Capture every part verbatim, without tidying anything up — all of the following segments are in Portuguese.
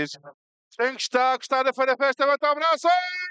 vocês. Quem está a gostar da Feira Festa, levanta o braço!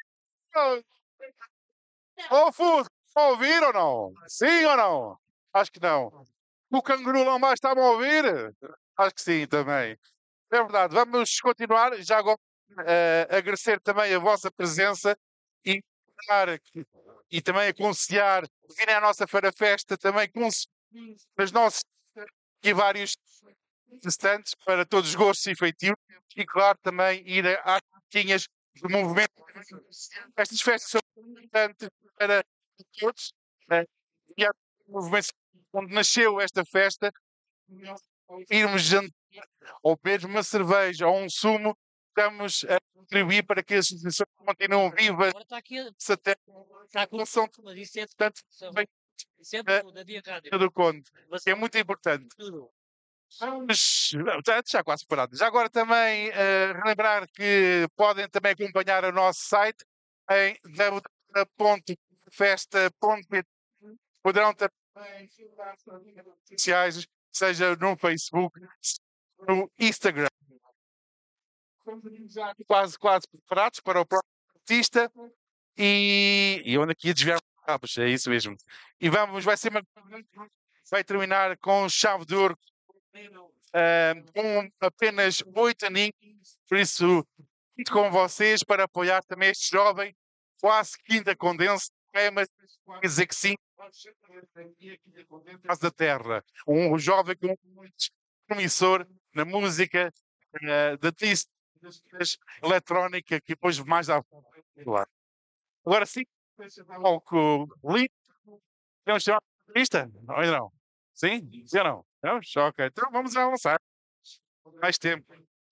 Ô, Fuso, estão a ouvir ou não? Sim ou não? Acho que não. O canguru não mais está-me a ouvir? Acho que sim, também. É verdade, vamos continuar. Já agora, eh, agradecer também a vossa presença e, dar aqui- e também aconselhar, virem à nossa Feira Festa, também com os nossos e vários stands para todos os gostos e feitios e, claro, também ir às quinhas do movimento. Estas festas são importantes para todos, eh, e há movimentos onde nasceu esta festa, irmos jantar ou beber uma cerveja ou um sumo, estamos a contribuir para que as instituições continuem vivas. Agora está aqui, Até está com são mas isso é portanto, são- bem, isso é eh, tudo, havia rádio. do Conde. Mas É muito importante. tudo. Vamos, já, já quase parado. Já agora também eh, relembrar que podem também acompanhar o nosso site em w w w ponto festa ponto p t. Poderão também filtrar as redes sociais, seja no Facebook, no Instagram. Estamos já quase, quase preparados para o próximo artista e, e eu ando aqui a desviar os cabos, é isso mesmo. E vamos, vai ser uma, vai terminar com chave de ouro, ah, com apenas oito aninhos, por isso, conto com vocês para apoiar também este jovem, quase quinta condense, é, mas quer dizer que sim, Casa da Terra, um jovem com muito promissor na música, ah, da pista eletrónica, que depois mais à frente, claro. Agora sim, palco lindo, vamos chamar a pista? Ou ainda não? Sim? Sim ou não? Vamos? Ok, então vamos avançar. Mais tempo.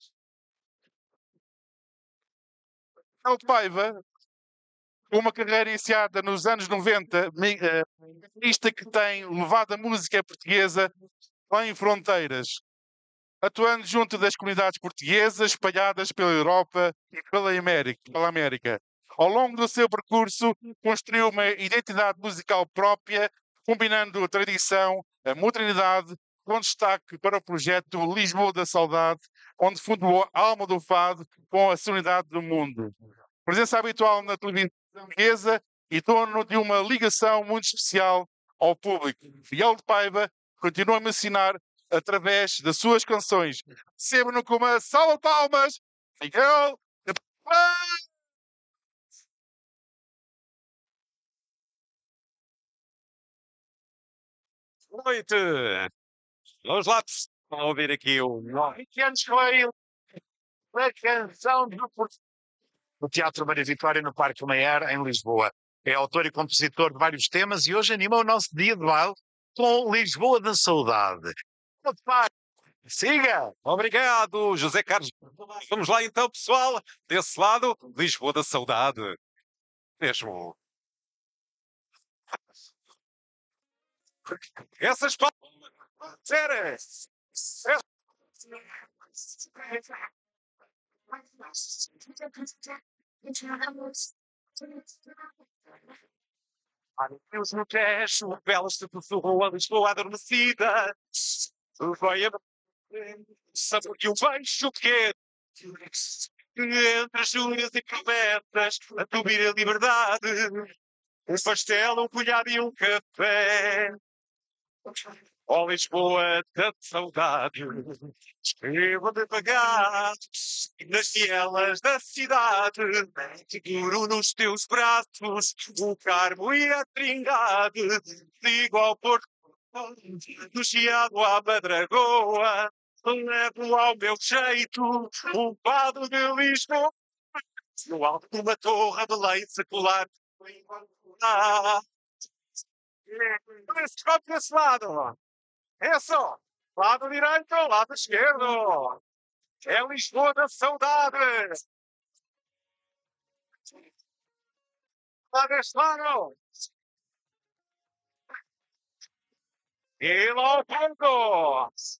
Aldo Paiva, com uma carreira iniciada nos anos noventa, mi- eh, artista que tem levado a música portuguesa além fronteiras, atuando junto das comunidades portuguesas espalhadas pela Europa e pela América. Pela América. Ao longo do seu percurso, construiu uma identidade musical própria, combinando a tradição, a modernidade, com destaque para o projeto Lisboa da Saudade, onde fundou a alma do fado com a sonoridade do mundo. Presença habitual na televisão portuguesa e dono de uma ligação muito especial ao público. Miguel de Paiva continua a me ensinar através das suas canções. Receba-no com uma salva de palmas, Miguel de Paiva! Noite! Vamos lá, pessoal, ouvir aqui o vinte anos com ele, a canção do Portugal. No Teatro Maria Vitória, no Parque Mayer, em Lisboa. É autor e compositor de vários temas e hoje anima o nosso dia de baile com Lisboa da Saudade. Siga! Obrigado, José Carlos. Vamos lá então, pessoal. Desse lado, Lisboa da Saudade. Mesmo. Essas palmas. Sério. Deus no queixo, belas se sussurrou a Lisboa adormecida. Vai a sabe que eu vejo que é entre juras e promessas a subir a liberdade. Um pastel, um punhado e um café. Ó Lisboa da saudade, escreva devagar nas vielas da cidade, seguro nos teus braços o Carmo e a Trindade, digo ao Porto, do Chiado à Madragoa, levo ao meu jeito um fado de Lisboa, no alto de uma torre de leite secular. Ah, esse copo desse lado. É só, lado direito, lado esquerdo. É Lisboa da saudade. Lá deste lado. E lá ao ponto.